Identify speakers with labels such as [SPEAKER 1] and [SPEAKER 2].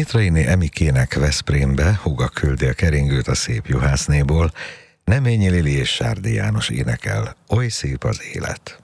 [SPEAKER 1] Nyitrai Emikének Veszprémbe, húga küldi a keringőt a Szép Juhásznéból, Neményi Lili és Sárdi János énekel, Oly szép az élet.